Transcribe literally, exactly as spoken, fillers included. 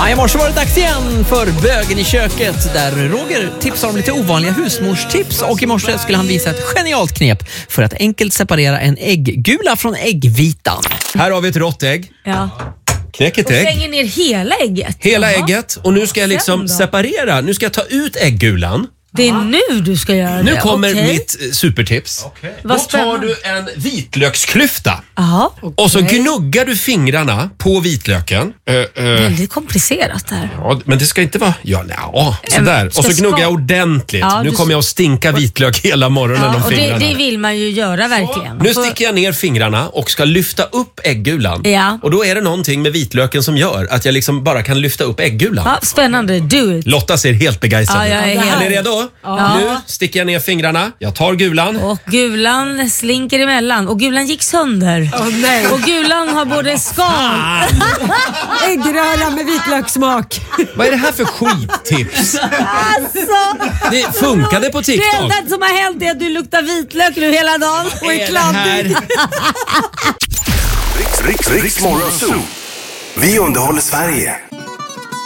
Ja, i morse var det dags igen för Bögen i köket, där Roger tipsar om lite ovanliga husmorstips, och i morse skulle han visa ett genialt knep för att enkelt separera en ägggula från äggvitan. Här har vi ett rått ägg. Ja. Knäck ett Och ägg. slänger ner hela ägget. Hela Jaha. ägget. Och nu ska jag liksom separera. Nu ska jag ta ut äggulan. Det är nu du ska göra det. Nu kommer Okej. mitt eh, supertips. Okay. Då Vad tar spännande. du en vitlöksklyfta. Aha, okej. Och så gnuggar du fingrarna på vitlöken. Uh, uh, Väldigt komplicerat där. ja, men det ska inte vara... Ja, ja sådär. Ska Och så gnuggar ska- jag ordentligt. Ja, nu du- kommer jag att stinka vitlök hela morgonen Ja, om och det, fingrarna. det vill man ju göra verkligen. Nu För- sticker jag ner fingrarna och ska lyfta upp äggulan. Ja. Och då är det någonting med vitlöken som gör att jag liksom bara kan lyfta upp äggulan. Ja, spännande, do it. Lotta ser helt begeistrad Ja, jag är ut. helt- Är ni redo? Ja. Nu sticker jag ner fingrarna. Jag tar gulan. Och gulan slinker emellan. Och gulan gick sönder. Åh, nej. Och gulan har både skal... Äggröra med vitlökssmak. Vad är det här för skittips? Alltså, Det funkade på det TikTok. enda som har hänt är att du luktar vitlök nu hela dagen. Och är Är det här? kladdig. Riks, Riks, Riks Morgonzoo. Vi underhåller Sverige.